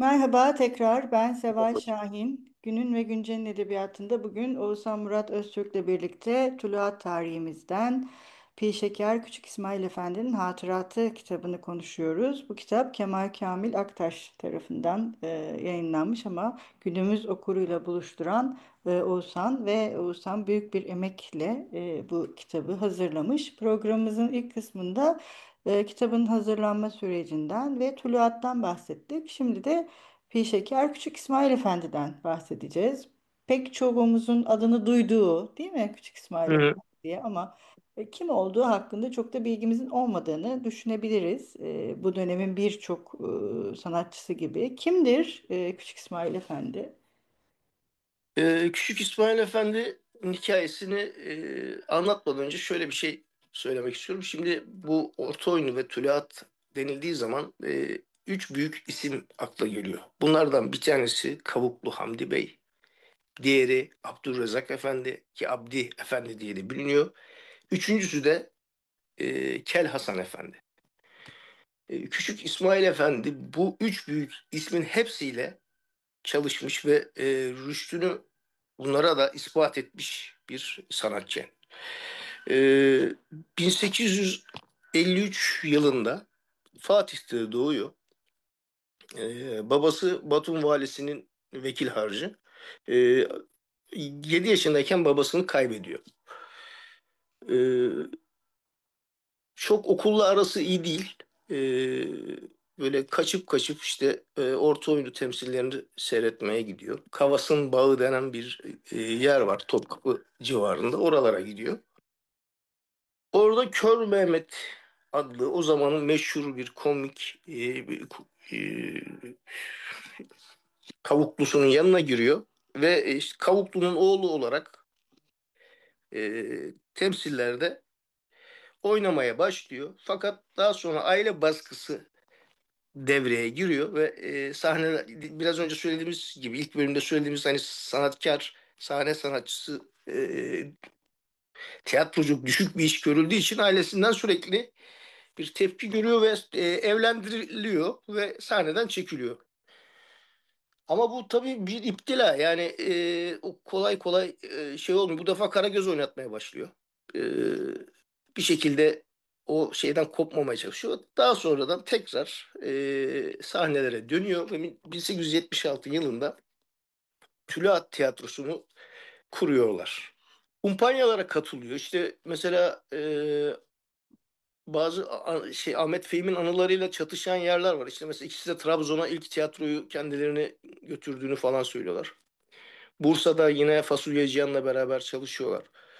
Merhaba tekrar ben Seval Şahin. Günün ve Güncel'in edebiyatında bugün Oğuzhan Murat Öztürk'le birlikte Tuluat tarihimizden Pi Şeker Küçük İsmail Efendi'nin Hatıratı kitabını konuşuyoruz. Bu kitap Kemal Kamil Aktaş tarafından yayınlanmış ama günümüz okuruyla buluşturan Oğuzhan ve Oğuzhan büyük bir emekle bu kitabı hazırlamış. Programımızın ilk kısmında kitabın hazırlanma sürecinden ve tuluattan bahsettik. Şimdi de Pişeker Küçük İsmail Efendi'den bahsedeceğiz. Pek çoğumuzun adını duyduğu, değil mi, Küçük İsmail Hı hı. Efendi diye, ama kim olduğu hakkında çok da bilgimizin olmadığını düşünebiliriz. Bu dönemin birçok sanatçısı gibi. Kimdir Küçük İsmail Efendi? Küçük İsmail Efendi'nin hikayesini anlatmadan önce şöyle bir şey söylemek istiyorum. Şimdi bu orta oyunu ve tuluat denildiği zaman üç büyük isim akla geliyor. Bunlardan bir tanesi Kavuklu Hamdi Bey, diğeri Abdülrezzak Efendi ki Abdi Efendi diye de biliniyor. Üçüncüsü de Kel Hasan Efendi. Küçük İsmail Efendi bu üç büyük ismin hepsiyle çalışmış ve rüştünü bunlara da ispat etmiş bir sanatçı. 1853 yılında Fatih'te doğuyor. Babası Batum valisinin vekil harcı. E, 7 yaşındayken babasını kaybediyor. E, Çok okulla arası iyi değil. E, Böyle kaçıp kaçıp işte orta oyunu temsillerini seyretmeye gidiyor. Kavas'ın Bağı denen bir yer var Topkapı civarında. Oralara gidiyor. Orada Kör Mehmet adlı o zamanın meşhur bir komik kavuklusunun yanına giriyor ve işte kavuklunun oğlu olarak temsillerde oynamaya başlıyor. Fakat daha sonra aile baskısı devreye giriyor ve sahne biraz önce söylediğimiz gibi ilk bölümde söylediğimiz hani sanatkar sahne sanatçısı tiyatrocu düşük bir iş görüldüğü için ailesinden sürekli bir tepki görüyor ve evlendiriliyor ve sahneden çekiliyor. Ama bu tabii bir iptila yani o kolay kolay şey olmuyor. Bu defa Karagöz oynatmaya başlıyor. E, Bir şekilde o şeyden kopmamaya çalışıyor. Daha sonradan tekrar sahnelere dönüyor ve 1876 yılında Tülay Tiyatrosu'nu kuruyorlar. Kumpanyalara katılıyor. İşte mesela bazı şey Ahmet Fehmi'nin anılarıyla çatışan yerler var. İşte mesela ikisi de Trabzon'a ilk tiyatroyu kendilerini götürdüğünü falan söylüyorlar. Bursa'da yine Fasulye Cihan'la beraber çalışıyorlar.